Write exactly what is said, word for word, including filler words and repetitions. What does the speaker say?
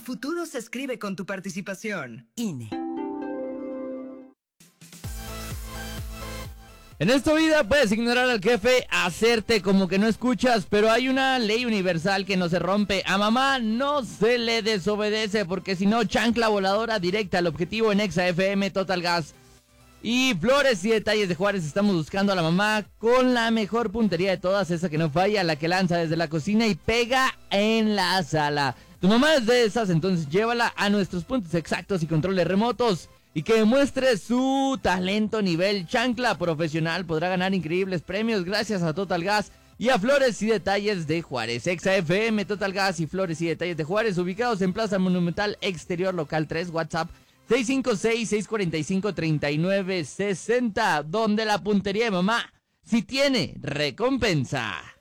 futuro se escribe con tu participación. I N E. En esta vida puedes ignorar al jefe, hacerte como que no escuchas, pero hay una ley universal que no se rompe. A mamá no se le desobedece, porque si no, chancla voladora directa al objetivo en Exa F M Total Gas. Y Flores y Detalles de Juárez, estamos buscando a la mamá con la mejor puntería de todas, esa que no falla, la que lanza desde la cocina y pega en la sala. Tu mamá es de esas, entonces llévala a nuestros puntos exactos y controles remotos y que demuestre su talento nivel chancla profesional. Podrá ganar increíbles premios gracias a Total Gas y a Flores y Detalles de Juárez. Exa F M, Total Gas y Flores y Detalles de Juárez, ubicados en Plaza Monumental Exterior Local tres, WhatsApp seis cinco seis, seis cuatro cinco, tres nueve seis cero, donde la puntería de mamá sí tiene recompensa.